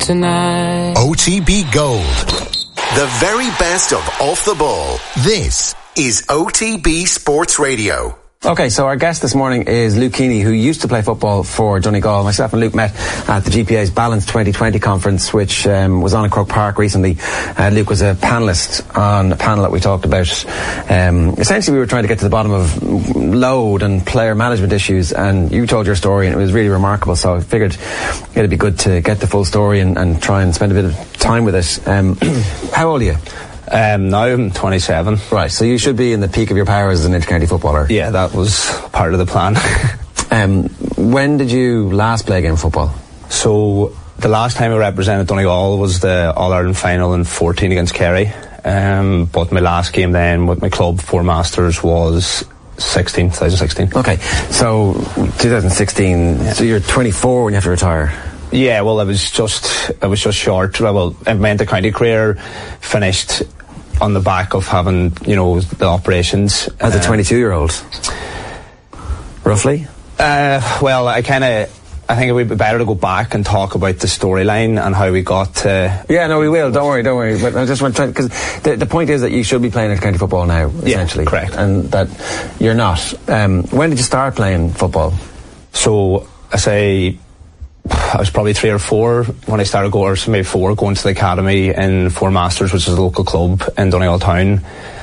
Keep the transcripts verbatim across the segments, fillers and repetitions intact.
tonight. O T B Gold. The very best of Off the Ball. This is O T B Sports Radio. Okay, so our guest this morning is Luke Keaney, who used to play football for Donegal. Myself and Luke met at the G P A's Balance twenty twenty conference, which um, was on at Croke Park recently. Uh, Luke was a panellist on a panel that we talked about. Um, essentially, we were trying to get to the bottom of load and player management issues, and you told your story, and it was really remarkable. So I figured it'd be good to get the full story and, and try and spend a bit of time with it. Um, how old are you? Um, now I'm twenty-seven. Right, so you should be in the peak of your powers as an inter-county footballer. Yeah, that was part of the plan. um, when did you last play a game of football? So the last time I represented Donegal was the All-Ireland final in fourteen against Kerry. Um, but my last game then with my club, Four Masters, was sixteen, twenty sixteen. Okay, so twenty sixteen, yeah. So you're twenty-four when you have to retire. Yeah, well, I was just, I was just short. Well, I meant the county career finished on the back of having, you know, the operations. As a twenty-two-year-old? Roughly? Uh, well, I kind of, I think it would be better to go back and talk about the storyline and how we got to... Yeah, no, we will. Don't worry, don't worry. But I just want to... Because the, the point is that you should be playing at county football now, essentially. Yeah, correct. And that you're not. Um, when did you start playing football? So, I say... I was probably three or four when I started going, or maybe four, going to the academy in Four Masters, which is a local club in Donegal town.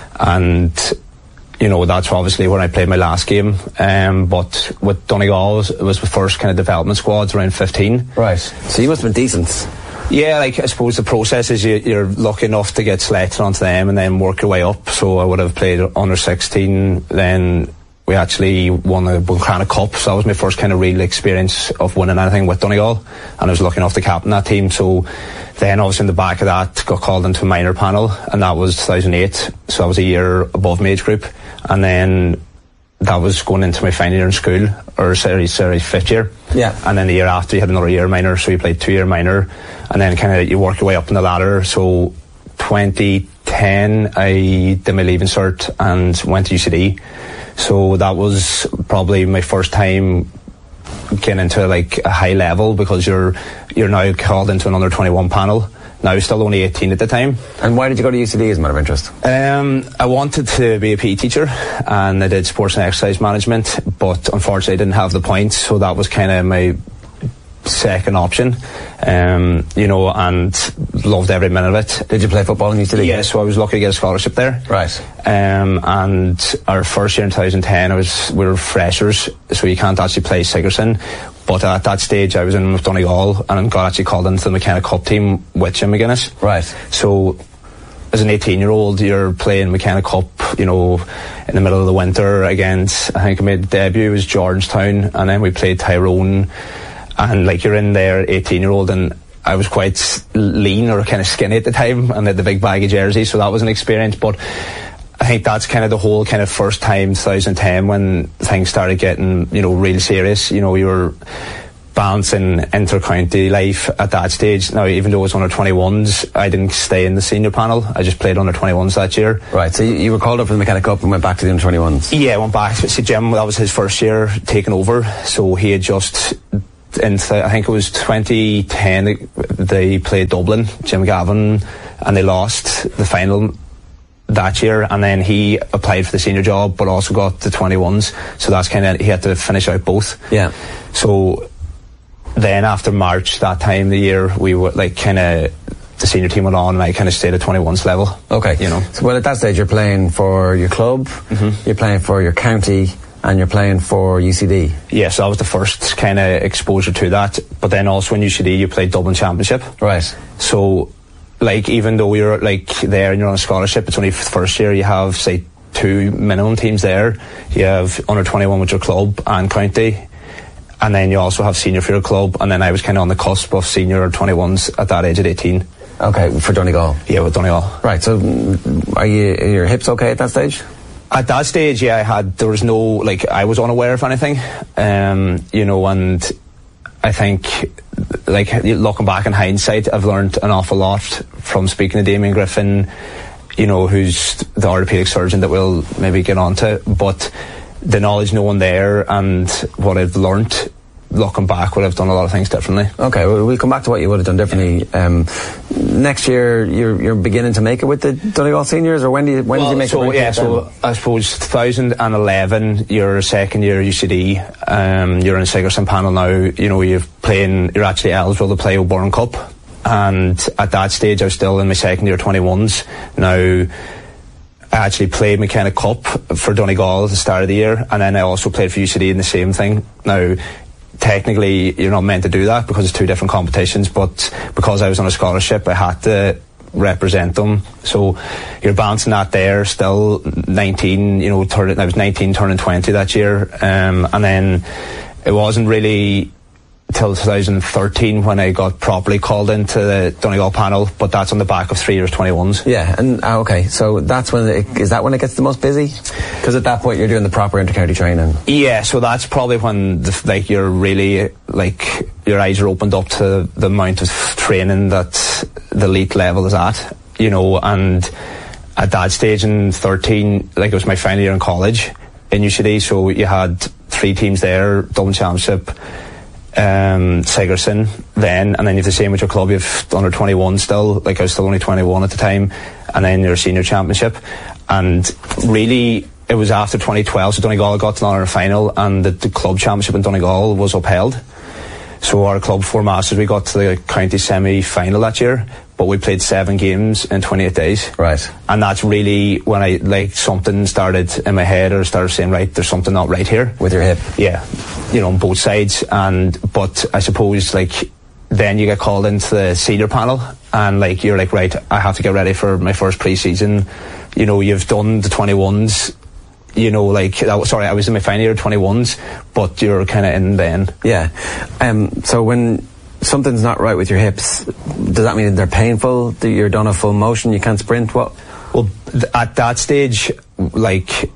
And, you know, that's obviously where I played my last game. Um, but with Donegal, it was the first kind of development squads, around fifteen. Right. So you must have been decent. Yeah, like, I suppose the process is you, you're lucky enough to get selected onto them and then work your way up. So I would have played under sixteen, then... We actually won the Buncrana Cup, so that was my first kind of real experience of winning anything with Donegal, and I was lucky enough to captain that team. So then obviously in the back of that got called into a minor panel, and that was two thousand eight, so I was a year above my age group, and then that was going into my final year in school, or sorry, sorry, fifth year. Yeah. And then the year after you had another year minor, so you played two year minor, and then kind of you work your way up in the ladder. So twenty ten I did my leaving cert and went to U C D. So that was probably my first time getting into like a high level, because you're you're now called into an under twenty-one panel. Now I was still only eighteen at the time. And why did you go to U C D as a matter of interest? Um, I wanted to be a P E teacher, and I did sports and exercise management, but unfortunately I didn't have the points, so that was kind of my second option. Um, you know, and loved every minute of it. Did you play football in U C D? Yeah, so I was lucky to get a scholarship there. Right. Um, and our first year in twenty ten, I was we were freshers, so you can't actually play Sigerson. But at that stage, I was in with Donegal and got actually called into the McKenna Cup team with Jim McGuinness. Right. So as an eighteen-year-old, you're playing McKenna Cup, you know, in the middle of the winter against, I think I made the debut, it was Georgetown, and then we played Tyrone. And like, you're in there, eighteen-year-old, and I was quite lean or kind of skinny at the time, and had the big baggy jersey, so that was an experience. But I think that's kind of the whole kind of first time, twenty ten, when things started getting, you know, real serious. You know, you were balancing inter-county life at that stage. Now, even though it was under twenty-ones, I didn't stay in the senior panel. I just played under twenty-ones that year. Right, so you, you were called up for the McKenna Cup and went back to the under twenty-ones? Yeah, I went back. See, Jim, that was his first year taking over, so he had just... In th- I think it was twenty ten, they, they played Dublin, Jim Gavin, and they lost the final that year, and then he applied for the senior job but also got the twenty-ones, so that's kind of, he had to finish out both. Yeah. So then after March that time of the year, we were like kind of, the senior team went on and I kind of stayed at twenty-ones level. Okay. You know. So, well, at that stage you're playing for your club, mm-hmm. you're playing for your county, and you're playing for U C D. Yeah, so that was the first kind of exposure to that. But then also in U C D you played Dublin Championship. Right. So, like, even though you're like there and you're on a scholarship, it's only the first year you have, say, two minimum teams there. You have under twenty-one with your club and county, and then you also have senior for your club. And then I was kind of on the cusp of senior or twenty-ones at that age at eighteen. Okay, for Donegal. Yeah, with Donegal. Right. So, are you are your hips okay at that stage? At that stage, yeah, I had, there was no, like, I was unaware of anything, um, you know, and I think, like, looking back in hindsight, I've learned an awful lot from speaking to Damien Griffin, you know, who's the orthopaedic surgeon that we'll maybe get onto, but the knowledge no one there and what I've learnt looking back, would have done a lot of things differently. Okay, well, we'll come back to what you would have done differently. Um, next year, you're you're beginning to make it with the Donegal seniors, or when do you when well, did you make so, it? Yeah, so I suppose twenty eleven, your second year U C D, um, you're in Sigerson panel now. You know, you're playing, you're actually eligible to play O'Byrne Cup, and at that stage, I was still in my second year twenty-ones. Now, I actually played McKenna Cup for Donegal at the start of the year, and then I also played for U C D in the same thing. Now, technically, you're not meant to do that because it's two different competitions, but because I was on a scholarship, I had to represent them. So you're balancing that there, still nineteen, you know, turn, I was nineteen turning twenty that year, um, and then it wasn't really till twenty thirteen when I got properly called into the Donegal panel, but that's on the back of three years twenty-ones. Yeah, and uh, okay, so that's when it, is that when it gets the most busy? Because at that point you're doing the proper inter-county training. Yeah, so that's probably when the, like you're really like your eyes are opened up to the amount of training that the elite level is at, you know. And at that stage in thirteen, like it was my final year in college in U C D, so you had three teams there, Dublin Championship, um, Sigerson then, and then you have the same with your club. You have under twenty-one still, like I was still only twenty-one at the time, and then your senior championship. And really it was after twenty twelve, so Donegal got to the All-Ireland final, and the, the club championship in Donegal was upheld. So our club, Four Masters, we got to the county semi-final that year, but we played seven games in twenty-eight days. Right. And that's really when I, like, something started in my head, or started saying, right, there's something not right here. With your hip? Yeah. You know, on both sides. And, but I suppose, like, then you get called into the senior panel, and, like, you're like, right, I have to get ready for my first pre-season. You know, you've done the twenty-ones, you know, like, that, sorry, I was in my final year twenty-ones, but you're kind of in then. Yeah. Um, so when something's not right with your hips, does that mean they're painful, that you're done a full motion, you can't sprint? What? Well, th- at that stage, like,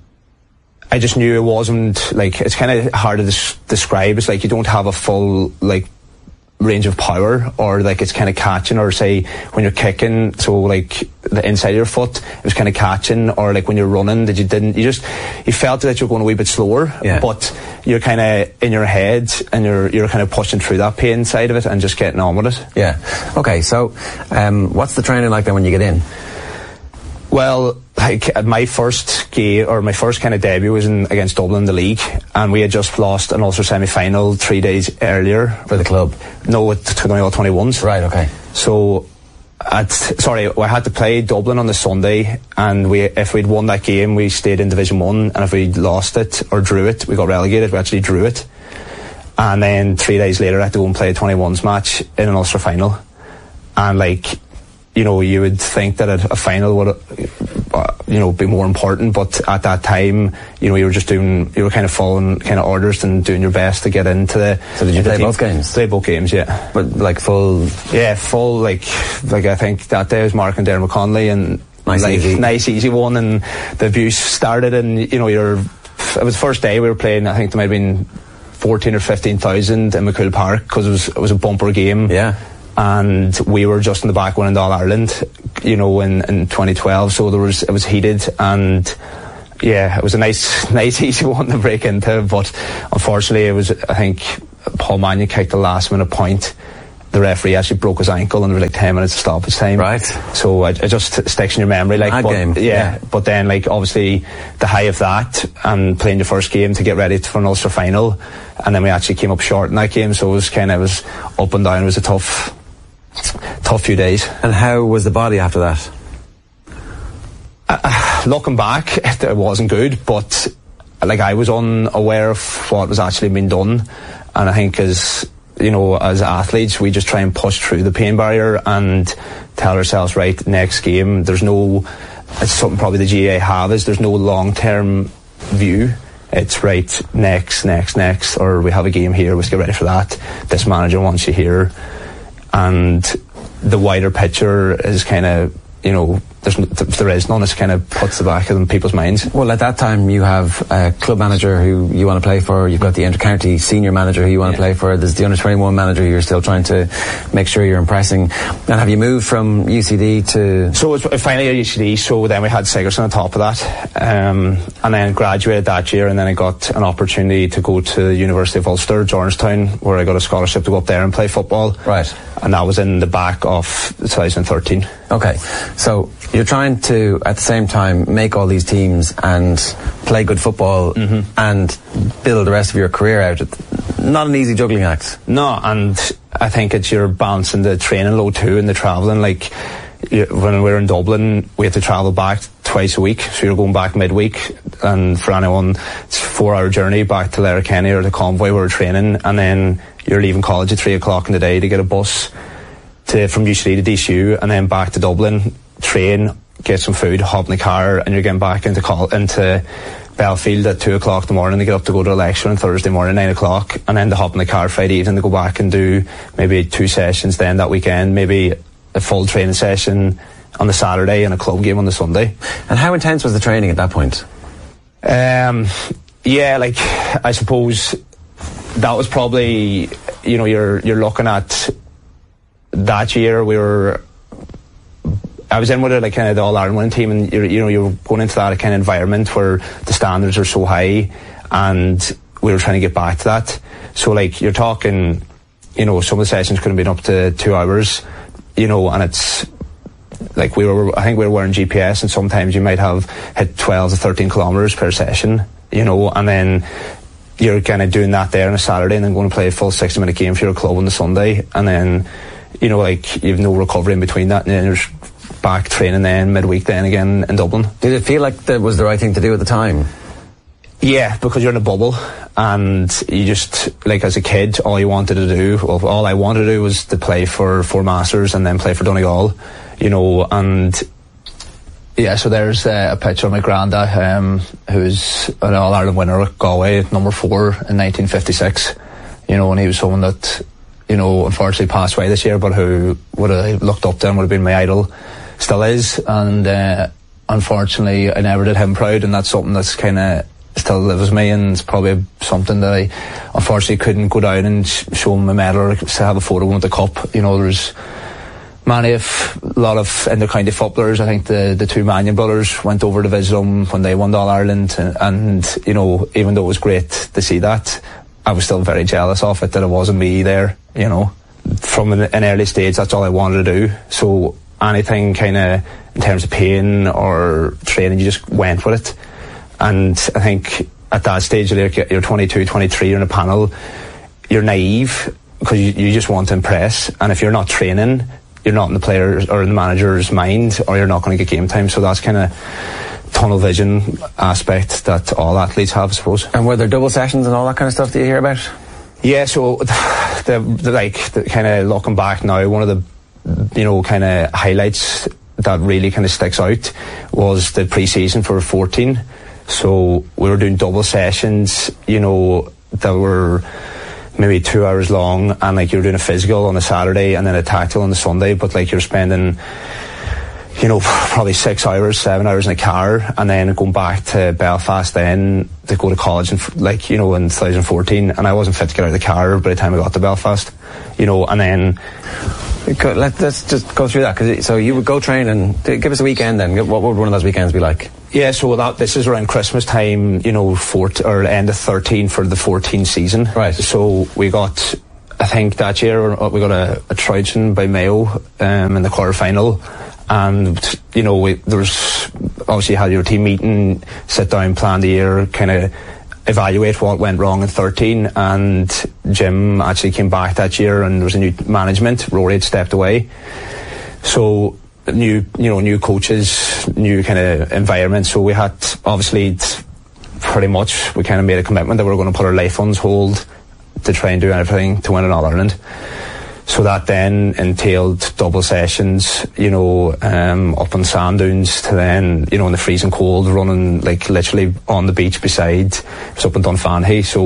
I just knew it wasn't, like, it's kind of hard to des- describe. It's like you don't have a full, like, range of power, or like it's kind of catching, or say when you're kicking, so like the inside of your foot, it was kind of catching, or like when you're running, that you didn't, you just, you felt that you're going a wee bit slower, yeah. But you're kind of in your head, and you're you're kind of pushing through that pain side of it and just getting on with it. Yeah. Okay, so um, what's the training like then when you get in? Well, like my first game, or my first kind of debut was in against Dublin in the league, and we had just lost an Ulster semi-final three days earlier. For the club? No, with Donegal twenty-ones. Right, okay. So, at, sorry, I had to play Dublin on the Sunday, and we, if we'd won that game, we stayed in Division one, and if we lost it, or drew it, we got relegated. We actually drew it. And then three days later, I had to go and play a twenty-ones match in an Ulster final. And like, you know, you would think that a, a final would, uh, you know, be more important, but at that time, you know, you were just doing, you were kind of following kind of orders and doing your best to get into the. So did you play both games? Play both games, yeah. But like full. Yeah, full. Like, like I think that day was Mark and Darren McConnelly, and nice like, easy, nice easy one, and the abuse started, and you know, you're. It was the first day we were playing. I think there might have been fourteen or fifteen thousand in McCool Park, because it was it was a bumper game. Yeah. And we were just in the back winning All Ireland, you know, in, in twenty twelve. So there was, it was heated, and yeah, it was a nice, nice, easy one to break into. But unfortunately, it was, I think, Paul Mannion kicked the last minute point. The referee actually broke his ankle, and there was like ten minutes of stoppage time. Right. So it, it just sticks in your memory, like. Bad but, game. Yeah, yeah. But then, like, obviously, the high of that, and playing your first game to get ready for an Ulster final, and then we actually came up short in that game. So it was kind of, it was up and down. It was a tough. Tough few days. And how was the body after that? Uh, looking back, it wasn't good, but like I was unaware of what was actually being done, and I think as you know, as athletes, we just try and push through the pain barrier and tell ourselves, right, next game, there's no, it's something probably the G A A have, is there's no long-term view. It's right, next, next, next, or we have a game here, let's get ready for that. This manager wants you here. And the wider picture is kind of, you know, there's, there is none. It's kind of puts the back in people's minds. Well, at that time you have a club manager who you want to play for, you've got the inter-county senior manager who you want yeah. to play for, there's the under twenty-one manager who you're still trying to make sure you're impressing. And have you moved from U C D to... So it was finally at U C D, so then we had Sigerson on top of that, um, and then graduated that year, and then I got an opportunity to go to the University of Ulster, Georgetown, where I got a scholarship to go up there and play football. Right. And that was in the back of twenty thirteen. Okay, so you're trying to, at the same time, make all these teams and play good football mm-hmm. and build the rest of your career out. Not an easy juggling act. No, and I think it's you're balancing the training load too and the travelling. Like, when we were in Dublin, we had to travel back twice a week, so you're going back midweek, and for anyone, it's a four-hour journey back to Letterkenny or the Convoy where we're training, and then you're leaving college at three o'clock in the day to get a bus to from U C D to D C U, and then back to Dublin, train, get some food, hop in the car, and you're getting back into call, into Belfield at two o'clock in the morning to get up to go to a lecture on Thursday morning, nine o'clock, and then to hop in the car Friday evening to go back and do maybe two sessions then that weekend, maybe a full training session on the Saturday and a club game on the Sunday. And how intense was the training at that point? Um, yeah, like, I suppose that was probably, you know, you're you're looking at that year we were, I was in with it, like kind of the All-Ireland winning team, and you're, you know, you're going into that kind of environment where the standards are so high, and we were trying to get back to that. So like, you're talking, you know, some of the sessions could have been up to two hours, you know, and it's like we were, I think we were wearing G P S, and sometimes you might have hit twelve to thirteen kilometres per session, you know, and then you're kind of doing that there on a Saturday and then going to play a full sixty minute game for your club on the Sunday, and then, you know, like, you've no recovery in between that, and then you're back training then midweek then again in Dublin. Did it feel like that was the right thing to do at the time? Yeah, because you're in a bubble, and you just, like, as a kid, all you wanted to do, well, all I wanted to do was to play for Four Masters and then play for Donegal, you know, and yeah, so there's uh, a picture of my granddad, um, who's an All-Ireland winner at Galway, number four in nineteen fifty-six, you know, and he was someone that, you know, unfortunately passed away this year, but who would have looked up to him, would have been my idol, still is, and uh, unfortunately I never did him proud, and that's something that's kind of still lives with me, and it's probably something that I unfortunately couldn't go down and sh- show him a medal or to have a photo with the cup. You know, there's many of, a lot of inter-county footballers. I think the, the two Mannion brothers went over to visit him when they won the All-Ireland, and, and, you know, even though it was great to see that, I was still very jealous of it, that it wasn't me there, you know. From an, an early stage, that's all I wanted to do. So anything kind of in terms of pain or training, you just went with it. And I think at that stage, you're twenty-two, twenty-three, you're in a panel, you're naive because you, you just want to impress. And if you're not training, you're not in the player's or in the manager's mind, or you're not going to get game time. So that's kind of tunnel vision aspect that all athletes have, I suppose. And were there double sessions and all that kind of stuff that you hear about? Yeah, so the, the like the kind of looking back now, one of the, you know, kind of highlights that really kind of sticks out was the pre-season for fourteen. So we were doing double sessions, you know, that were maybe two hours long, and like you're doing a physical on a Saturday and then a tactical on the Sunday, but like you're spending, you know, probably six hours, seven hours in a car, and then going back to Belfast then to go to college, and like, you know, in twenty fourteen, and I wasn't fit to get out of the car by the time I got to Belfast, you know, and then let's just go through that. Cause so you would go train, and give us a weekend then. What would one of those weekends be like? Yeah, so that, this is around Christmas time, you know, fourteen, or end of thirteen for the fourteen season. Right. So we got, I think that year we got a, a Trojan by Mayo um, in the quarter final, and you know, we, there was obviously you had your team meeting, sit down, plan the year, kind of evaluate what went wrong in thirteen, and Jim actually came back that year, and there was a new management. Rory had stepped away, so new, you know, new coaches, new kind of environment. So we had obviously pretty much we kind of made a commitment that we were going to put our life on hold to try and do everything to win an All-Ireland. So that then entailed double sessions, you know, um, up on sand dunes, to then, you know, in the freezing cold, running like literally on the beach beside, it was up in Dunfanaghy. So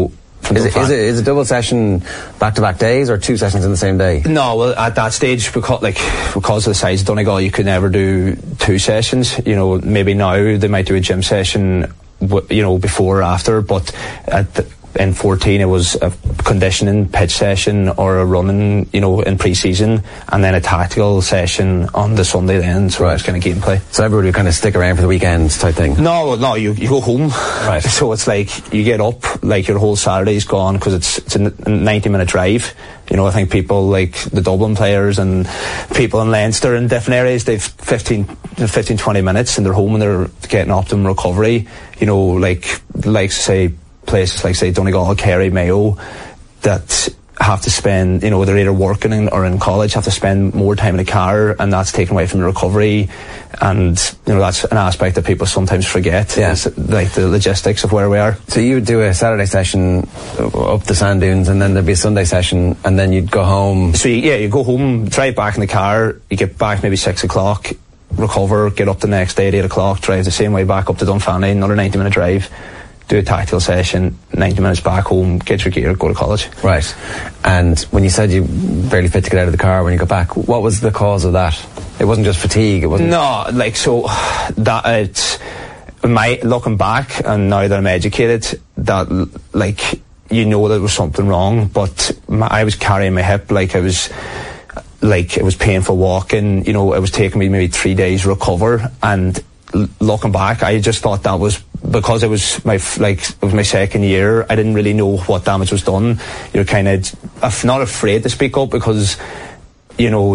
from is, it, is it is a double session back to back days or two sessions in the same day? No, well at that stage because like because of the size of Donegal, you could never do two sessions. You know, maybe now they might do a gym session, you know, before or after, but at the, in fourteen it was a conditioning pitch session or a running, you know, in pre-season, and then a tactical session on the Sunday then, so right. It's kind of gameplay. So everybody would kind of stick around for the weekends type thing? No, no, you, you go home. Right. So it's like you get up, like your whole Saturday's gone because it's, it's a ninety minute drive. You know, I think people like the Dublin players and people in Leinster and different areas, they've fifteen, twenty minutes and they're home and they're getting optimum recovery. You know, like, like say, places like say Donegal, Kerry, Mayo that have to spend, you know, they're either working in, or in college, have to spend more time in the car, and that's taken away from the recovery. And you know, that's an aspect that people sometimes forget. Yeah. Is, like the logistics of where we are. So you would do a Saturday session up the sand dunes, and then there'd be a Sunday session, and then you'd go home. So you, yeah, you go home, drive back in the car, you get back maybe six o'clock, recover, get up the next day at eight o'clock, drive the same way back up to Dunfanny, another ninety minute drive. Do a tactical session, ninety minutes back home, get your gear, go to college. Right. And when you said you barely fit to get out of the car when you got back, what was the cause of that? It wasn't just fatigue, it wasn't... No, like, so, that, it's, my, looking back, and now that I'm educated, that, like, you know there was something wrong, but my, I was carrying my hip, like, I was, like, it was painful walking, you know, it was taking me maybe three days to recover, and looking back, I just thought that was because it was my like it was my second year. I didn't really know what damage was done. You're kind of not afraid to speak up because you know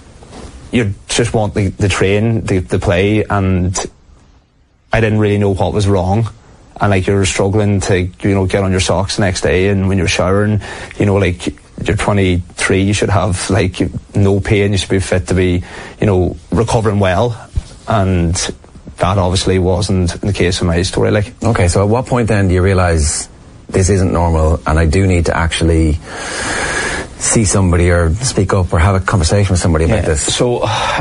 you just want the, the train, the, the play, and I didn't really know what was wrong. And like you're struggling to you know get on your socks the next day, and when you're showering, you know like you're twenty-three, you should have like no pain. You should be fit to be you know recovering well, and that obviously wasn't the case in my story. Like, okay, so at what point then do you realise this isn't normal and I do need to actually see somebody or speak up or have a conversation with somebody about yeah, this? So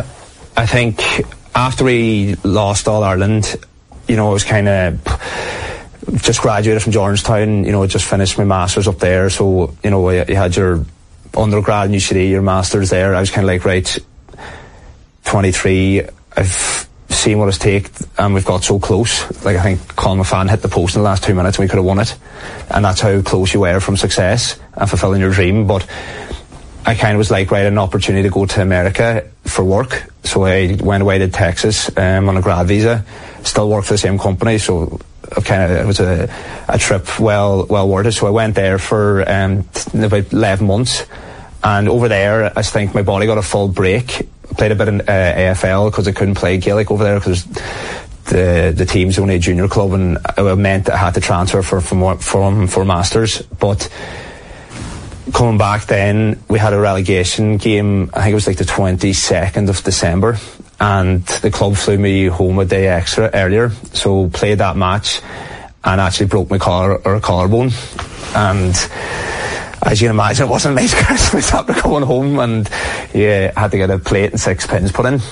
I think after we lost All Ireland, you know, I was kind of just graduated from Georgetown, you know, just finished my masters up there, so you know you had your undergrad in U C D, your masters there. I was kind of like, right, twenty-three, I've seen what it's taken, and we've got so close. Like I think Colin McFadden hit the post in the last two minutes and we could have won it, and that's how close you were from success and fulfilling your dream. But I kind of was like, right, an opportunity to go to America for work, so I went away to Texas um, on a grad visa, still work for the same company, so kind of it was a, a trip well well worth it. So I went there for um, about eleven months, and over there I think my body got a full break. Played a bit in uh, A F L because I couldn't play Gaelic over there because the the team's only a junior club, and it meant I had to transfer for for for, for masters. But coming back then, we had a relegation game. I think it was like the twenty-second of December, and the club flew me home a day extra earlier. So played that match, and actually broke my collar or collarbone, and as you can imagine, it wasn't a nice Christmas after going home, and yeah, I had to get a plate and six pins put in.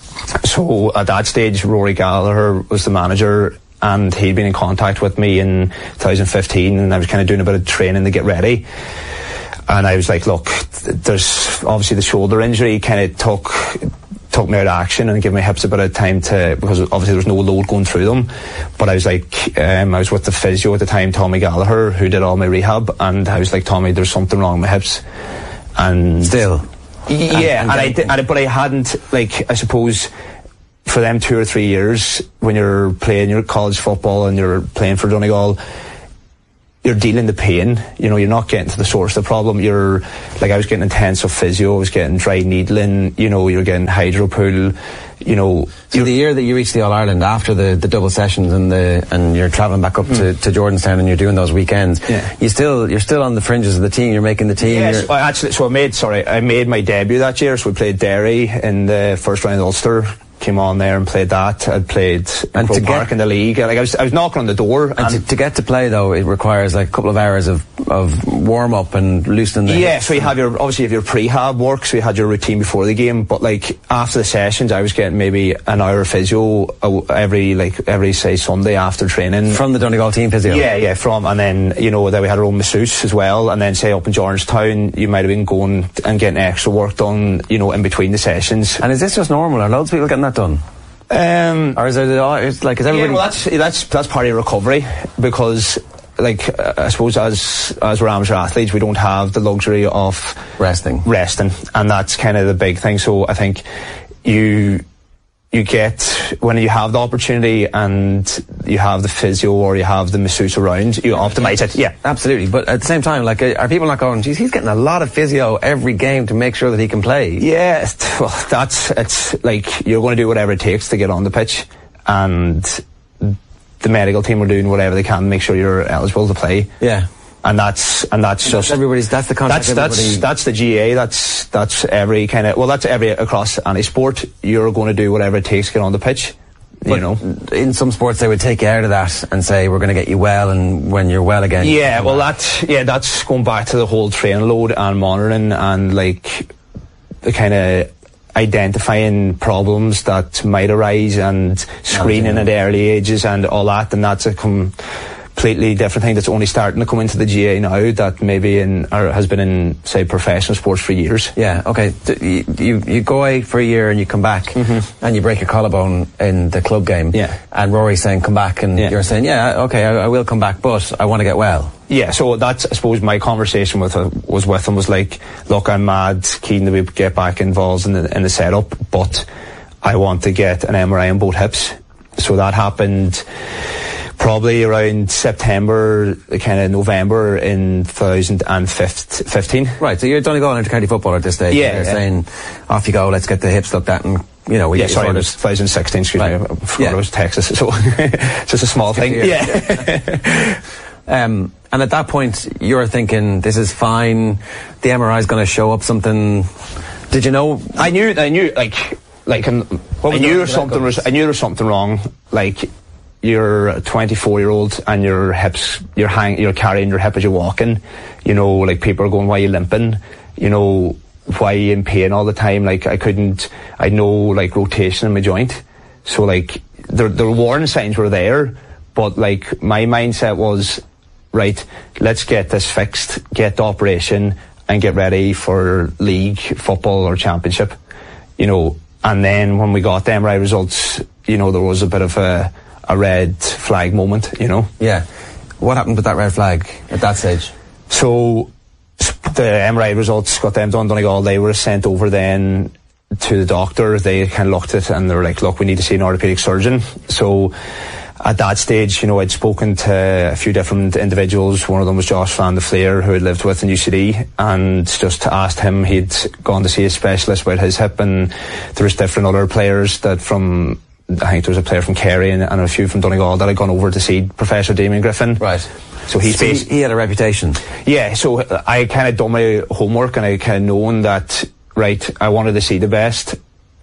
So at that stage, Rory Gallagher was the manager, and he'd been in contact with me in twenty fifteen, and I was kind of doing a bit of training to get ready. And I was like, look, there's obviously the shoulder injury kind of took took me out of action and gave my hips a bit of time to, because obviously there was no load going through them. But I was like, um, I was with the physio at the time, Tommy Gallagher, who did all my rehab, and I was like, Tommy, there's something wrong with my hips. And still, yeah, and, and, and I did, and, but I hadn't, like, I suppose for them two or three years when you're playing your college football and you're playing for Donegal, you're dealing the pain, you know, you're not getting to the source of the problem. You're, like, I was getting intensive physio, I was getting dry needling, you know, you're getting hydropool, you know. So the year that you reached the All-Ireland, after the, the double sessions and the and you're travelling back up mm. to, to Jordanstown and you're doing those weekends, yeah. you still, you're still on the fringes of the team, you're making the team. Yes, I actually, so I made, sorry, I made my debut that year, so we played Derry in the first round of Ulster. Came on there and played that. I'd played Croke Park in the league. Like I was, I was knocking on the door. And, and to, to get to play though, it requires like a couple of hours of of warm up and loosening the yeah hips. So you have your obviously you have your prehab work, so you had your routine before the game, but like after the sessions I was getting maybe an hour of physio every like every say Sunday after training from the Donegal team physio. Yeah, yeah, from and then you know then we had our own masseuse as well, and then say up in Georgetown you might have been going and getting extra work done, you know, in between the sessions. And is this just normal? Are loads of people getting that done? Um, or is it it's like is everybody? Yeah, well, that's that's that's part of your recovery, because like uh, I suppose as as we're amateur athletes we don't have the luxury of resting, resting, and that's kind of the big thing. So I think you you get when you have the opportunity and you have the physio or you have the masseuse around, you optimise it. Yeah, absolutely. But at the same time, like, are people not going, geez, he's getting a lot of physio every game to make sure that he can play? Yeah, well, that's it's like you're going to do whatever it takes to get on the pitch, and the medical team are doing whatever they can to make sure you're eligible to play. Yeah. And that's and that's and just that's everybody's. That's the contract. That's that's everybody... that's the G A. That's that's every kind of well. That's every across any sport. You're going to do whatever it takes to get on the pitch. But you know, in some sports they would take you out of that and say we're going to get you well, and when you're well again. Yeah, well, that's yeah, that's going back to the whole training load and monitoring and like the kind of identifying problems that might arise and screening at early ages and all that, and that's a com- completely different thing that's only starting to come into the G A now, that maybe in or has been in say professional sports for years. Yeah, okay. You you, you go away for a year and you come back mm-hmm. and you break your collarbone in the club game. Yeah. And Rory's saying come back, and yeah. you're saying yeah, okay, I, I will come back, but I want to get well. Yeah, so that's I suppose my conversation with uh, was with him was like, look, I'm mad keen to get back involved in the in the setup, but I want to get an M R I on both hips. So that happened probably around September, kind of November in two thousand fifteen. Right, so you're Donegal inter-county footballer at this stage. Yeah, They're yeah. saying, off you go, let's get the hips looked at, and you know, we yeah, sorry, it was twenty sixteen. Excuse right. me, I forgot yeah. it was Texas. So just a small thing. Yeah. yeah. um, and at that point, you're thinking, this is fine. The M R I is going to show up something. Did you know? I knew. I knew. Like, like, I knew there was something. Was, I knew there was something wrong. Like. You're a twenty-four year old and your hips, you're hang, you're carrying your hip as you're walking. You know, like people are going, why are you limping? You know, why are you in pain all the time? Like I couldn't, I had no like rotation in my joint. So like the, the warning signs were there, but like my mindset was, right, let's get this fixed, get the operation and get ready for league, football or championship. You know, and then when we got the M R I results, you know, there was a bit of a, a red flag moment, you know. Yeah. What happened with that red flag at that stage? So the M R I results, got them done Donegal, they were sent over then to the doctor. They kind of looked at it and they were like, look, we need to see an orthopaedic surgeon. So at that stage, you know, I'd spoken to a few different individuals. One of them was Josh Van de Fleer, who had lived with in U C D, and just asked him, he'd gone to see a specialist about his hip, and there was different other players that from I think there was a player from Kerry and, and a few from Donegal that had gone over to see Professor Damien Griffin. Right. So he's so based, he, he had a reputation. Yeah, so I kind of done my homework and I kind of known that, right, I wanted to see the best.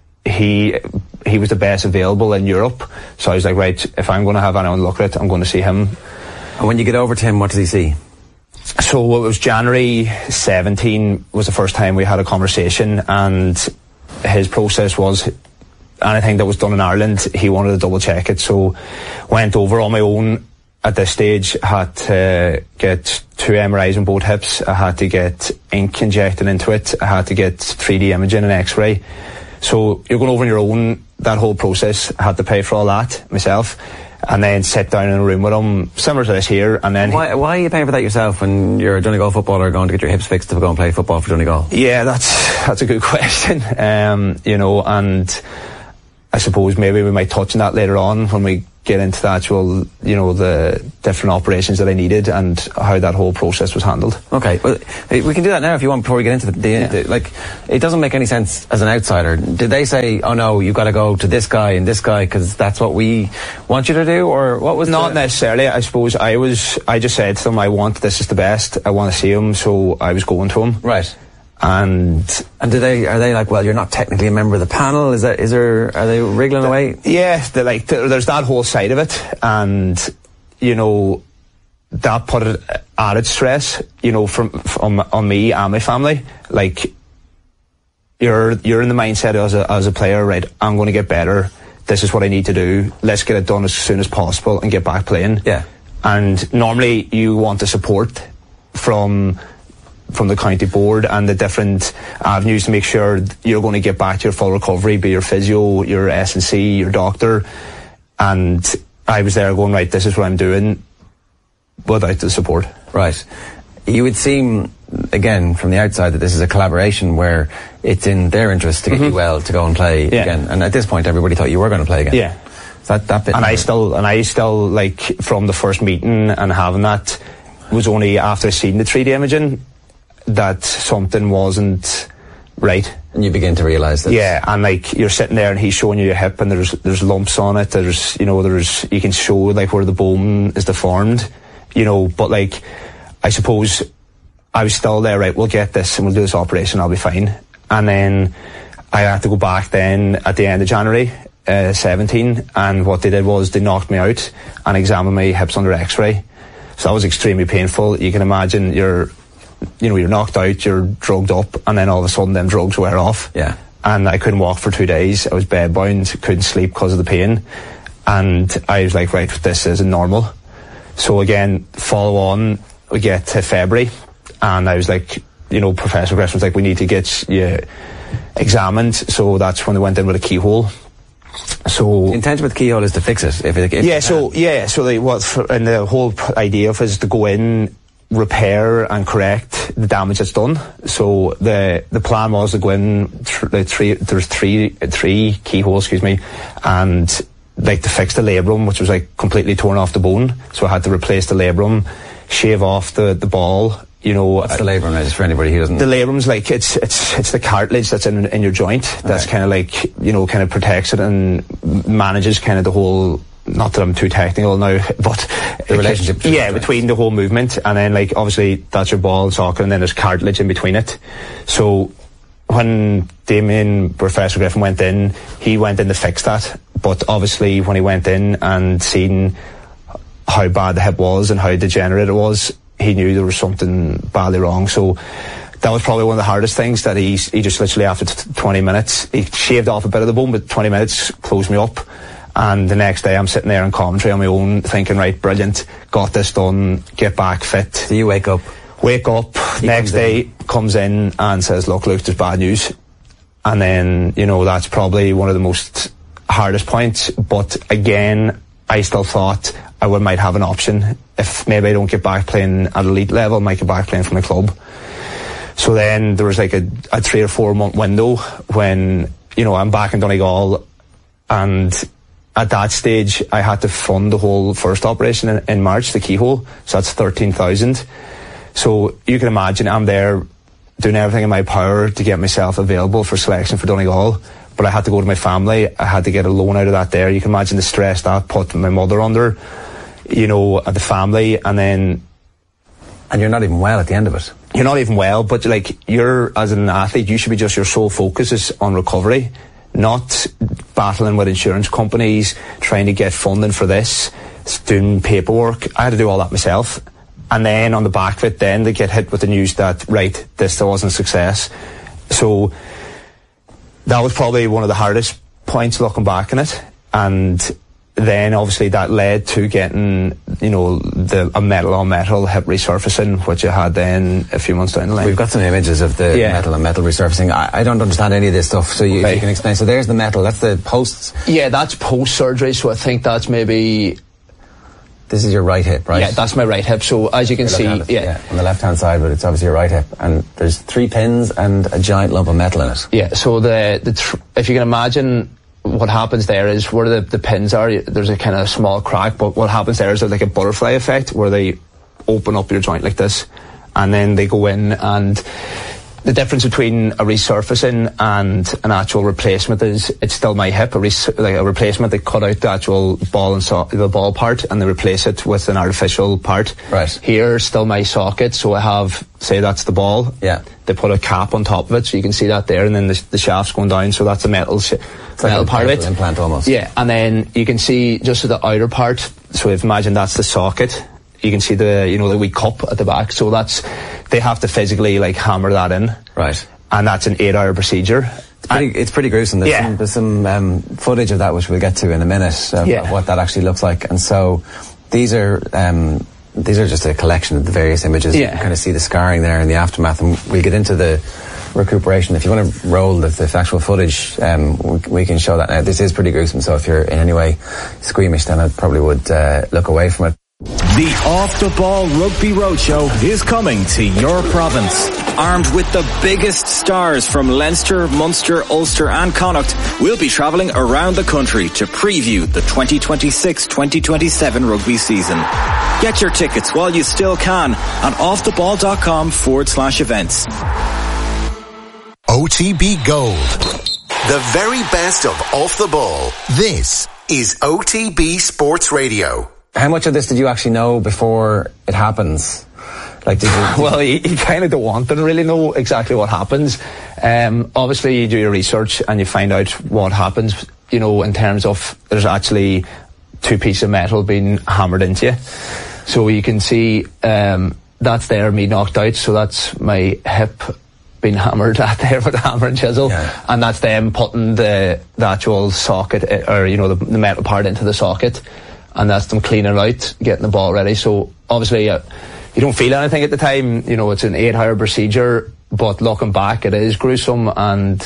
He he was the best available in Europe. So I was like, right, if I'm going to have anyone look at it, I'm going to see him. And when you get over to him, what does he see? So it was January seventeenth was the first time we had a conversation, and his process was anything that was done in Ireland, he wanted to double check it. So went over on my own at this stage, had to get two M R Is on both hips, I had to get ink injected into it, I had to get three D imaging and x-ray. So you're going over on your own, that whole process, I had to pay for all that myself, and then sit down in a room with him, similar to this here, and then... Why, why are you paying for that yourself when you're a Donegal footballer going to get your hips fixed to go and play football for Donegal? Yeah, that's that's a good question. Um, you know, and I suppose maybe we might touch on that later on when we get into the actual, you know, the different operations that I needed and how that whole process was handled. Okay, well, we can do that now if you want before we get into the, the, yeah. the like, it doesn't make any sense as an outsider. Did they say, oh no, you've got to go to this guy and this guy because that's what we want you to do, or what was Not the... necessarily. I suppose I was, I just said to them, I want, this is the best, I want to see him, so I was going to him. Right. And and do they are they like, well, you're not technically a member of the panel? Is that is there are they wriggling the, away? Yeah, like the, there's that whole side of it, and you know, that put it added stress, you know, from, from on me and my family. Like, you're you're in the mindset as a as a player, right? I'm going to get better. This is what I need to do. Let's get it done as soon as possible and get back playing. Yeah. And normally you want the support from from the county board and the different avenues to make sure you're going to get back to your full recovery, be your physio, your S and C, your doctor. And I was there going, right, this is what I'm doing, without the support. Right. You would seem, again, from the outside, that this is a collaboration where it's in their interest to get mm-hmm. you well to go and play yeah. again. And at this point, everybody thought you were going to play again. Yeah. So that, that bit. And I still, and I still, like, from the first meeting and having that, was only after seeing the three D imaging that something wasn't right. And you begin to realise that. Yeah, and like, you're sitting there and he's showing you your hip and there's there's lumps on it. There's, you know, there's, you can show like where the bone is deformed, you know, but like, I suppose I was still there, right, we'll get this and we'll do this operation, I'll be fine. And then I had to go back then at the end of January uh, seventeen, and what they did was they knocked me out and examined my hips under x-ray. So that was extremely painful. You can imagine you're, you know, you're knocked out, you're drugged up, and then all of a sudden them drugs wear off. Yeah. And I couldn't walk for two days. I was bedbound, couldn't sleep because of the pain. And I was like, right, this isn't normal. So again, follow on, we get to February, and I was like, you know, Professor Griffin was like, we need to get you examined. So that's when they went in with a keyhole. So the intention with the keyhole is to fix it. If it if yeah, so yeah, so they, what, for, and the whole idea of it is to go in, repair and correct the damage that's done. So the the plan was to go in, th- the three there's three three keyholes, excuse me, and like to fix the labrum, which was like completely torn off the bone. So I had to replace the labrum, shave off the the ball. You know, what's the labrum is for anybody who doesn't. The labrum's like it's it's it's the cartilage that's in in your joint. That's okay. Kind of like, you know, kind of protects it and manages kind of the whole. Not that I'm too technical now, but the relationship between yeah, between the whole movement, and then like obviously that's your ball and socket, and then there's cartilage in between it. So when Damien, Professor Griffin, went in, he went in to fix that. But obviously when he went in and seen how bad the hip was and how degenerate it was, he knew there was something badly wrong. So that was probably one of the hardest things, that he he just literally after t- twenty minutes, he shaved off a bit of the bone, but twenty minutes closed me up. And the next day I'm sitting there in commentary on my own thinking, right, brilliant, got this done, get back fit. So you wake up. Wake up, he next day in. comes in and says, look, Luke, there's bad news. And then, you know, that's probably one of the most hardest points. But again, I still thought I would might have an option. If maybe I don't get back playing at elite level, I might get back playing for my club. So then there was like a, a three or four month window when, you know, I'm back in Donegal, and at that stage, I had to fund the whole first operation in, in March, the keyhole. So that's thirteen thousand. So you can imagine I'm there doing everything in my power to get myself available for selection for Donegal. But I had to go to my family. I had to get a loan out of that there. You can imagine the stress that put my mother under, you know, at the family. And then... And you're not even well at the end of it. You're not even well, but like, you're, as an athlete, you should be just, your sole focus is on recovery. Not battling with insurance companies, trying to get funding for this, doing paperwork. I had to do all that myself. And then on the back of it, then they get hit with the news that, right, this wasn't a success. So that was probably one of the hardest points looking back on it. And then obviously that led to getting, you know, the a metal on metal hip resurfacing, which I had then a few months down the line. We've got some images of the yeah. metal on metal resurfacing. I, I don't understand any of this stuff, so you, okay. you can explain. So there's the metal, that's the posts. Yeah, that's post surgery, so I think that's maybe... This is your right hip, right? Yeah, that's my right hip. So as you can see, yeah. yeah, on the left-hand side, but it's obviously your right hip, and there's three pins and a giant lump of metal in it. Yeah. So the the tr- if you can imagine, what happens there is where the the pins are, there's a kind of small crack, but what happens there is like a butterfly effect where they open up your joint like this, and then they go in, and the difference between a resurfacing and an actual replacement is it's still my hip. A res- like a replacement, they cut out the actual ball and so- the ball part and they replace it with an artificial part. Right. Here, still my socket, so I have, say that's the ball. Yeah. They put a cap on top of it, so you can see that there, and then the, the shaft's going down, so that's the metal, sh- it's metal like part of it. Implant almost. Yeah, and then you can see just the outer part. So if imagine that's the socket. you can see the, you know, the wee cup at the back. So that's, they have to physically like hammer that in. Right. And that's an eight hour procedure. It's pretty, it's pretty gruesome. There's yeah. some, there's some um, footage of that which we'll get to in a minute of, yeah. of what that actually looks like. And so these are um, these are just a collection of the various images. Yeah. You can kind of see the scarring there in the aftermath, and we'll get into the recuperation. If you want to roll the, the actual footage, um, we, we can show that now. This is pretty gruesome, so if you're in any way squeamish, then I probably would uh, look away from it. The Off the Ball Rugby Roadshow is coming to your province. Armed with the biggest stars from Leinster, Munster, Ulster and Connacht, we'll be travelling around the country to preview the twenty twenty-six twenty twenty-seven rugby season. Get your tickets while you still can on offtheball.com forward slash events. O T B Gold. The very best of Off the Ball. This is O T B Sports Radio. How much of this did you actually know before it happens? Like, did you, did well, you, you kind of don't want to really know exactly what happens. Um, obviously, you do your research and you find out what happens, you know, in terms of there's actually two pieces of metal being hammered into you. So you can see um, that's there, me knocked out. So that's my hip being hammered at there with a hammer and chisel. Yeah. And that's them putting the, the actual socket, or, you know, the, the metal part into the socket. And that's them cleaning it out, getting the ball ready. So obviously uh, you don't feel anything at the time. You know, it's an eight hour procedure, but looking back, it is gruesome. And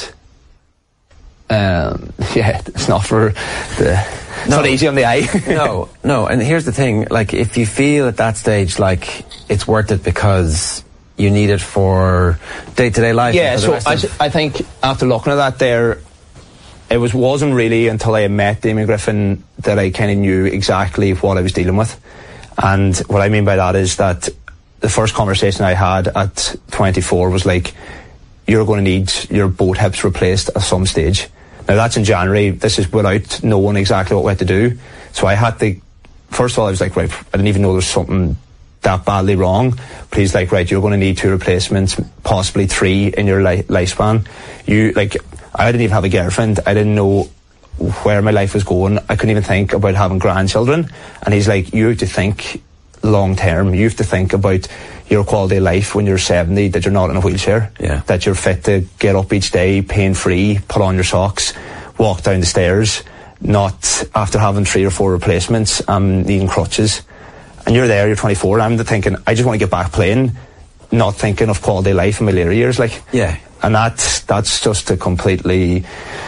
um, yeah, it's not for the, it's no, not easy on the eye. no, no. And here's the thing, like, if you feel at that stage like it's worth it because you need it for day-to-day life. Yeah, so I, I think after looking at that there, it was, wasn't really until I met Damien Griffin that I kind of knew exactly what I was dealing with. And what I mean by that is that the first conversation I had at twenty-four was like, you're going to need your both hips replaced at some stage. Now that's in January. This is without knowing exactly what we had to do. So I had to, first of all, I was like, right, I didn't even know there was something that badly wrong. But he's like, right, you're going to need two replacements, possibly three in your li- lifespan. You, like, I didn't even have a girlfriend. I didn't know where my life was going. I couldn't even think about having grandchildren. And he's like, you have to think long term. You have to think about your quality of life when you're seventy, that you're not in a wheelchair, yeah. that you're fit to get up each day, pain free, put on your socks, walk down the stairs, not after having three or four replacements, um, needing crutches. And you're there, you're twenty-four, I'm thinking, I just want to get back playing, not thinking of quality of life in my later years, like. Yeah. And that's, that's just a completely,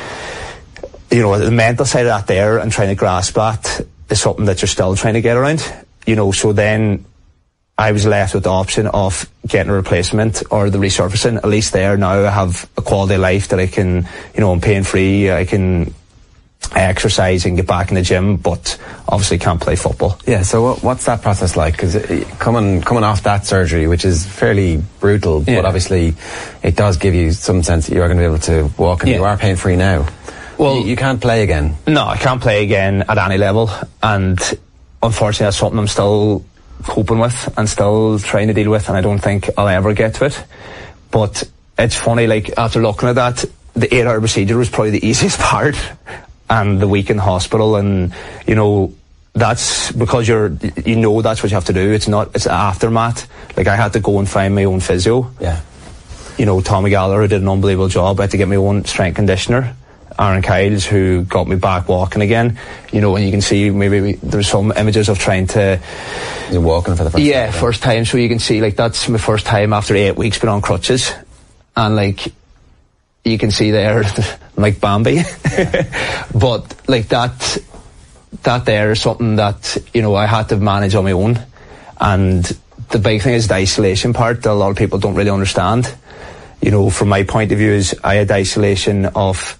you know, the mental side of that there and trying to grasp that is something that you're still trying to get around, you know. So then I was left with the option of getting a replacement or the resurfacing. At least there now I have a quality of life that I can, you know, I'm pain free, I can exercise and get back in the gym, but obviously can't play football. Yeah, so what, what's that process like? Because coming coming off that surgery, which is fairly brutal, yeah. but obviously it does give you some sense that you're going to be able to walk, and yeah. you are pain free now. Well, you, you can't play again. No, I can't play again at any level, and unfortunately that's something I'm still coping with and still trying to deal with, and I don't think I'll ever get to it. But it's funny, like, after looking at that, the eight hour procedure was probably the easiest part, and the week in hospital, and you know, that's because you're, you know, that's what you have to do. It's not, it's the aftermath. Like, I had to go and find my own physio. Yeah. You know, Tommy Gallagher, who did an unbelievable job. I had to get my own strength conditioner. Aaron Kyles, who got me back walking again. You know, and you can see maybe we, there's some images of trying to... You're walking for the first yeah, time. Yeah, first time. So you can see, like, that's my first time after eight weeks been on crutches. And, like, you can see there, like Bambi. Yeah. But, like, that, that there is something that, you know, I had to manage on my own. And the big thing is the isolation part that a lot of people don't really understand. You know, from my point of view, is I had isolation of...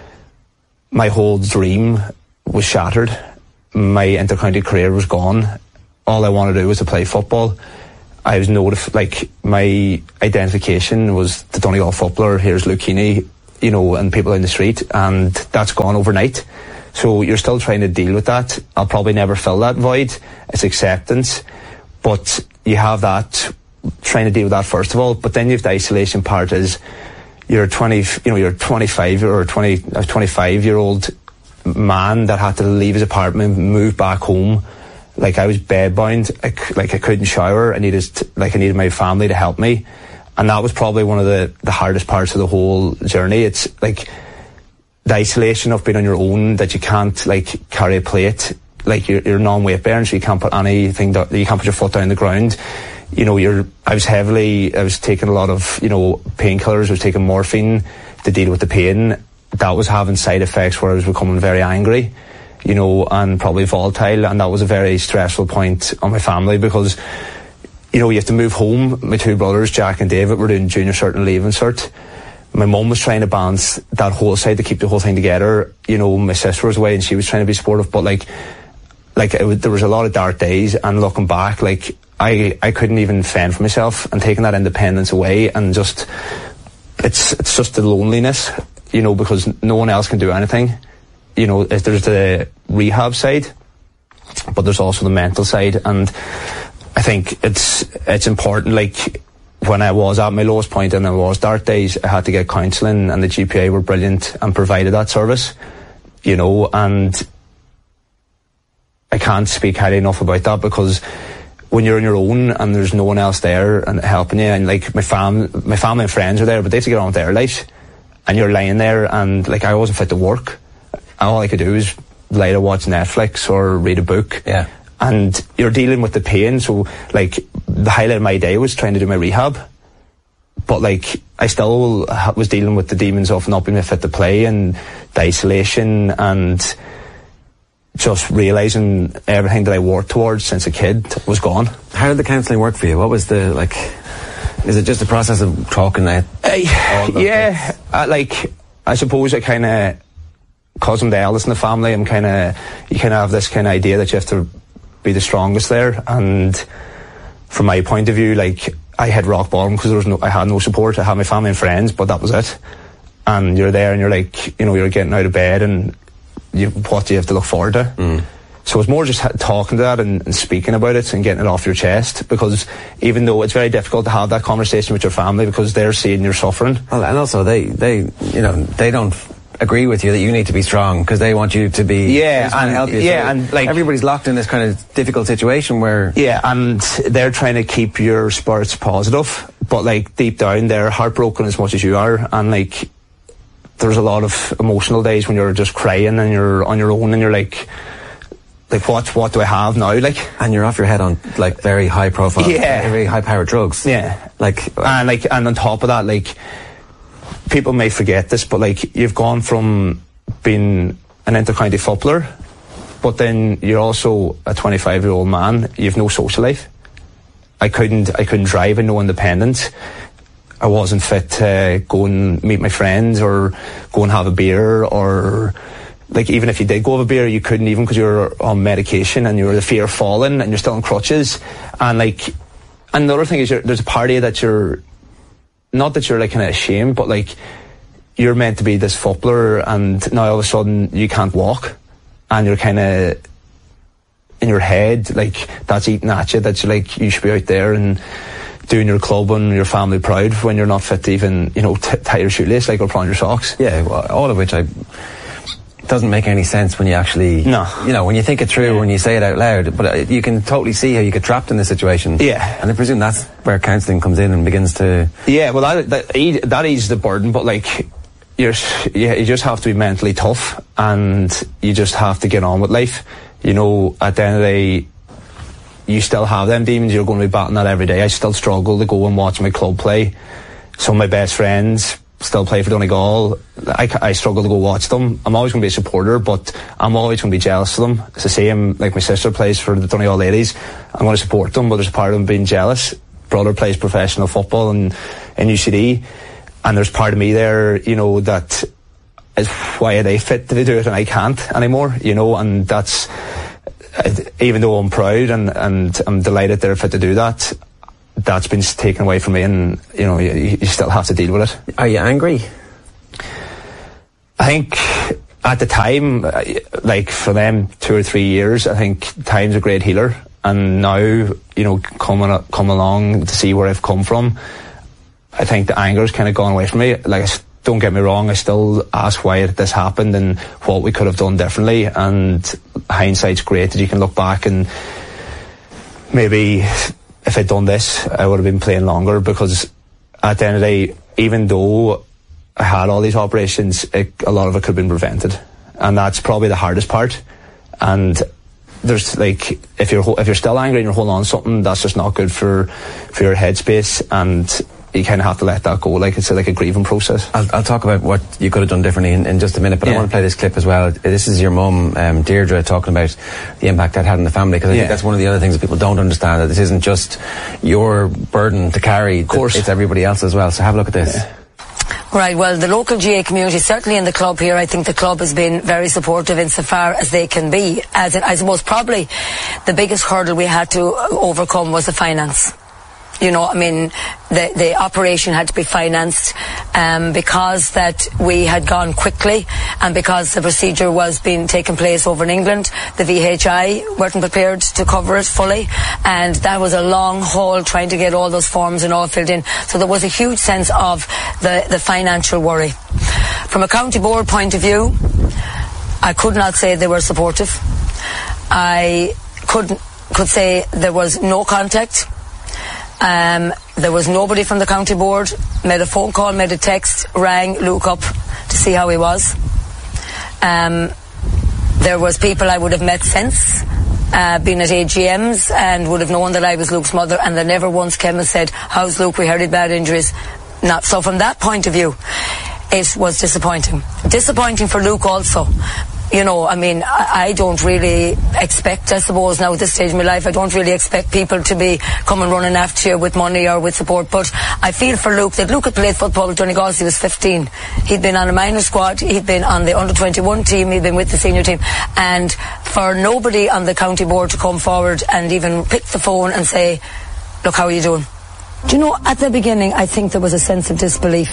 my whole dream was shattered. My inter-county career was gone. All I wanted to do was to play football. I was notified, like, my identification was the Donegal footballer, here's Luke Keaney, you know, and people in the street, and that's gone overnight. So you're still trying to deal with that. I'll probably never fill that void. It's acceptance. But you have that, trying to deal with that first of all, but then you have the isolation part is, you're twenty, you know, you're twenty-five or twenty, twenty-five year old man that had to leave his apartment, move back home, like I was bedbound, I, like I couldn't shower, I needed, like I needed my family to help me. And that was probably one of the, the hardest parts of the whole journey. It's like the isolation of being on your own, that you can't like carry a plate, like you're, you're non-weight bearing, so you can't put anything, that you can't put your foot down the ground. You know, you're, I was heavily, I was taking a lot of, you know, painkillers, I was taking morphine to deal with the pain. That was having side effects where I was becoming very angry, you know, and probably volatile, and that was a very stressful point on my family, because you know, you have to move home. My two brothers, Jack and David, were doing junior cert and leaving cert. My mum was trying to balance that whole side to keep the whole thing together. You know, my sister was away and she was trying to be supportive, but like, like it, there was a lot of dark days, and looking back, like I, I couldn't even fend for myself, and taking that independence away, and just, it's, it's just the loneliness, you know, because no one else can do anything. You know, there's the rehab side, but there's also the mental side, and I think it's it's important, like when I was at my lowest point and there was dark days, I had to get counselling, and the G P A were brilliant and provided that service, you know, and I can't speak highly enough about that, because when you're on your own and there's no one else there and helping you, and like my fam my family and friends are there, but they have to get on with their life, and you're lying there, and like I wasn't fit to work. All I could do was lie to watch Netflix or read a book. Yeah. And you're dealing with the pain, so like the highlight of my day was trying to do my rehab, but like I still was dealing with the demons of not being fit to play, and the isolation, and just realising everything that I worked towards since a kid was gone. How did the counselling work for you? What was the, like, is it just a process of talking out? Uh, yeah, uh, like I suppose I kind of, because I'm the eldest in the family, I'm kind of, you kind of have this kind of idea that you have to be the strongest there, and from my point of view, like I hit rock bottom because there was no, I had no support. I had my family and friends, but that was it. And you're there, and you're like, you know, you're getting out of bed, and you, what do you have to look forward to? Mm. So it's more just talking to that and, and speaking about it and getting it off your chest, because even though it's very difficult to have that conversation with your family, because they're seeing you're suffering. Well, and also they, they, you know, they don't agree with you that you need to be strong, because they want you to be, yeah, and help you. yeah, so and like everybody's locked in this kind of difficult situation where, yeah, and they're trying to keep your spirits positive, but like deep down they're heartbroken as much as you are, and like there's a lot of emotional days when you're just crying and you're on your own, and you're like, like what what do I have now, like, and you're off your head on like very high profile, yeah, very high powered drugs, yeah, like, and like and on top of that, like people may forget this, but like you've gone from being an inter-county footballer, but then you're also a twenty-five year old man. You've no social life. I couldn't I couldn't drive, and no independence. I wasn't fit to go and meet my friends or go and have a beer, or like even if you did go have a beer, you couldn't, even because you were on medication and you were the fear of falling and you're still on crutches. And like, and the other thing is, you're, there's a part of you that you're, not that you're like kind of ashamed, but like you're meant to be this footballer, and now all of a sudden you can't walk, and you're kind of in your head like that's eating at you, that you like you should be out there and doing your club and your family proud, when you're not fit to even, you know, t- tie your shoelace like or put on your socks. Yeah, well, all of which I doesn't make any sense when you actually, no, you know, when you think it through, when you say it out loud. But uh, you can totally see how you get trapped in this situation. Yeah, and I presume that's where counselling comes in and begins to. Yeah, well, that that, that eases the burden, but like you're, yeah, you just have to be mentally tough, and you just have to get on with life. You know, at the end of the day, you still have them demons. You're going to be battling that every day. I still struggle to go and watch my club play. Some of my best friends still play for Donegal. I, I struggle to go watch them. I'm always going to be a supporter, but I'm always going to be jealous of them. It's the same, like my sister plays for the Donegal ladies. I'm going to support them, but there's a part of them being jealous. Brother plays professional football in, in U C D, and there's part of me there, you know, that is, why are they fit to do it and I can't anymore, you know, and that's, even though I'm proud and, and I'm delighted they're fit to do that, that's been taken away from me, and you know, you, you still have to deal with it. Are you angry? I think at the time, like for them two or three years, I think time's a great healer, and now, you know, coming come along to see where I've come from, I think the anger's kind of gone away from me. Like, don't get me wrong, I still ask why this happened and what we could have done differently, and hindsight's great that you can look back and maybe if I'd done this, I would have been playing longer, because at the end of the day, even though I had all these operations, it, a lot of it could have been prevented, and that's probably the hardest part. And there's like, if you're if you're still angry and you're holding on to something, that's just not good for for your headspace, and you kind of have to let that go. Like it's a, like a grieving process. I'll, I'll talk about what you could have done differently in, in just a minute, but yeah. I want to play this clip as well. This is your mum, um, Deirdre, talking about the impact that had on the family, because I yeah. think that's one of the other things that people don't understand, that this isn't just your burden to carry, of course it's everybody else as well. So have a look at this. Yeah. Right, well, the local G A A community, certainly in the club here, I think the club has been very supportive insofar as they can be. As it, I suppose probably the biggest hurdle we had to overcome was the finance. You know, I mean, the, the operation had to be financed um, because that we had gone quickly, and because the procedure was being taken place over in England. The V H I weren't prepared to cover it fully, and that was a long haul trying to get all those forms and all filled in. So there was a huge sense of the, the financial worry. From a county board point of view, I could not say they were supportive. I could could say there was no contact. Um, there was nobody from the county board, made a phone call, made a text, rang Luke up to see how he was. Um, there was people I would have met since, uh, been at A G Ms, and would have known that I was Luke's mother, and they never once came and said, how's Luke, we heard he had bad injuries. Not, so from that point of view, it was disappointing. Disappointing for Luke also. You know, I mean, I, I don't really expect, I suppose, now at this stage of my life, I don't really expect people to be coming running after you with money or with support. But I feel for Luke that Luke had played football with Donegal since he was fifteen. He'd been on a minor squad, he'd been on the under twenty-one team, he'd been with the senior team. And for nobody on the county board to come forward and even pick the phone and say, look, how are you doing? Do you know, at the beginning, I think there was a sense of disbelief.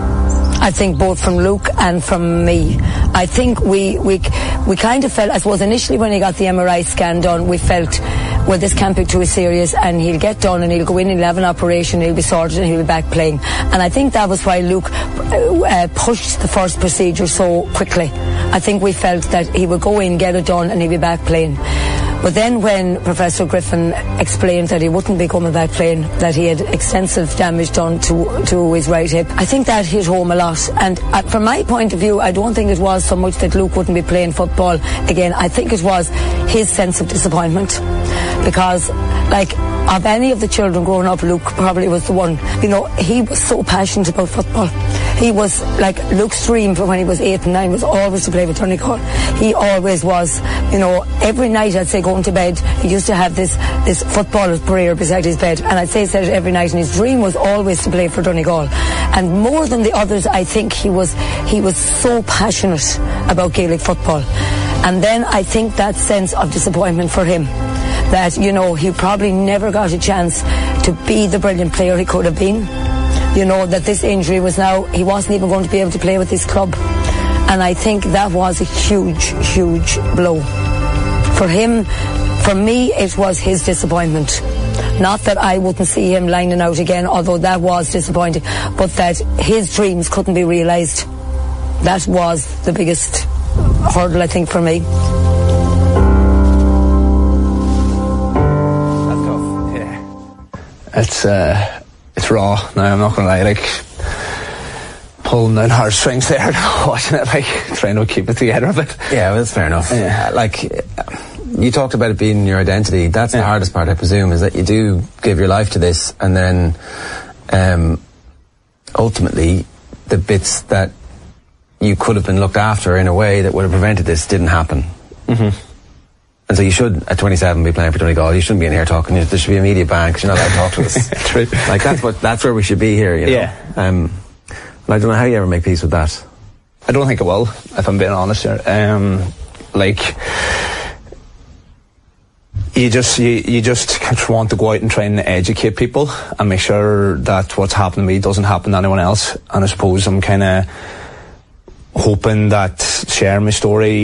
I think both from Luke and from me. I think we we we kind of felt, I suppose initially when he got the M R I scan done, we felt, well, this can't be too serious, and he'll get done and he'll go in and he'll have an operation, he'll be sorted and he'll be back playing. And I think that was why Luke uh, pushed the first procedure so quickly. I think we felt that he would go in, get it done, and he'll be back playing. But then when Professor Griffin explained that he wouldn't be coming back playing, that he had extensive damage done to to his right hip, I think that hit home a lot. And uh, from my point of view, I don't think it was so much that Luke wouldn't be playing football again. I think it was his sense of disappointment. Because, like, of any of the children growing up, Luke probably was the one. You know, he was so passionate about football. He was, like, Luke's dream for when he was eight and nine was always to play with Donegal. He always was, you know, every night I'd say going to bed, he used to have this, this football prayer beside his bed. And I'd say he said it every night, and his dream was always to play for Donegal. And more than the others, I think he was, he was so passionate about Gaelic football. And then I think that sense of disappointment for him, that, you know, he probably never got a chance to be the brilliant player he could have been. You know, that this injury was now, he wasn't even going to be able to play with this club. And I think that was a huge, huge blow. For him, for me, it was his disappointment. Not that I wouldn't see him lining out again, although that was disappointing, but that his dreams couldn't be realised. That was the biggest hurdle, I think, for me. It's uh, it's raw. Now, I'm not going to lie, like, pulling down heartstrings there, watching it, like, trying to keep it together a bit. Yeah, well, that's fair enough. Yeah. Like, you talked about it being your identity. That's yeah. the hardest part, I presume, is that you do give your life to this, and then um, ultimately the bits that you could have been looked after in a way that would have prevented this didn't happen. Mm-hmm. And so you should, at twenty-seven, be playing for Donegal. You shouldn't be in here talking. There should be a media ban because you're not allowed to talk to us. True. Like, that's what, that's where we should be here, you know? Yeah. Um, and I don't know how you ever make peace with that. I don't think I will, if I'm being honest here. Um, like, you just, you, you just want to go out and try and educate people and make sure that what's happened to me doesn't happen to anyone else. And I suppose I'm kind of hoping that sharing my story